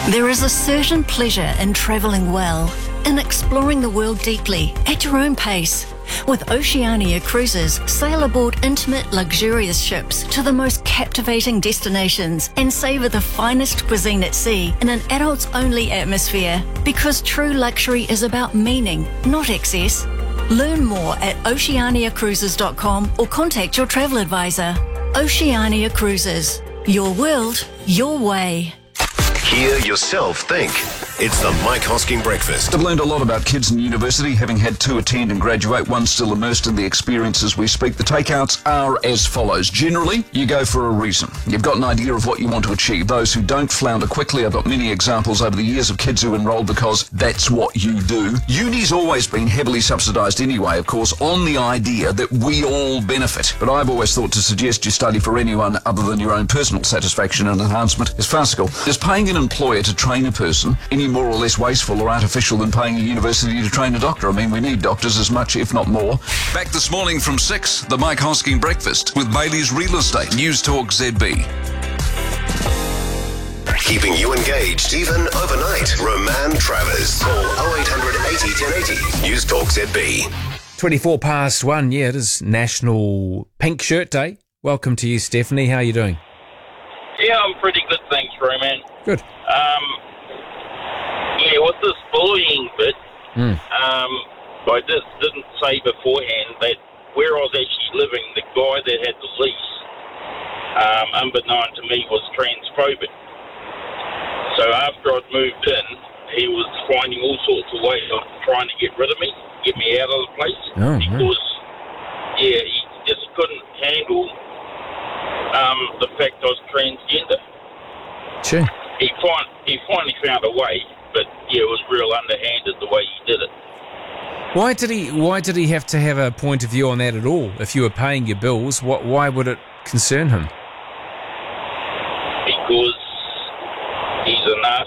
There is a certain pleasure in travelling well, in exploring the world deeply, at your own pace. With Oceania Cruises, sail aboard intimate, luxurious ships to the most captivating destinations and savour the finest cuisine at sea in an adults-only atmosphere. Because true luxury is about meaning, not excess. Learn more at oceaniacruises.com or contact your travel advisor. Oceania Cruises. Your world, your way. Hear yourself think. It's the Mike Hosking Breakfast. I've learned a lot about kids in university, having had 2 attend and graduate, one still immersed in the experience as we speak. The takeouts are as follows. Generally, you go for a reason. You've got an idea of what you want to achieve. Those who don't flounder quickly, I've got many examples over the years of kids who enrolled because that's what you do. Uni's always been heavily subsidised anyway, of course, on the idea that we all benefit. But I've always thought to suggest you study for anyone other than your own personal satisfaction and enhancement is farcical. Is paying an employer to train a person any more or less wasteful or artificial than paying a university to train a doctor? I mean, we need doctors as much, if not more. Back this morning from 6, the Mike Hosking Breakfast with Bailey's Real Estate, News Talk ZB. Keeping you engaged even overnight. Roman Travers. Call 0800 80 1080. News Talk ZB. 24 past 1, yeah, it is National Pink Shirt Day. Welcome to you, Stephanie. How are you doing? Yeah, I'm pretty good, thanks, Roman. Good. Yeah, with this bullying bit, I just didn't say beforehand that where I was actually living, the guy that had the lease, unbeknown to me, was transphobic. So after I'd moved in, he was finding all sorts of ways of trying to get rid of me, get me out of the place, because, he just couldn't handle the fact I was transgender. Sure. He finally found a way, but yeah, it was real underhanded the way he did it. Why did he have to have a point of view on that at all? If you were paying your bills, why would it concern him? Because he's a narcissist.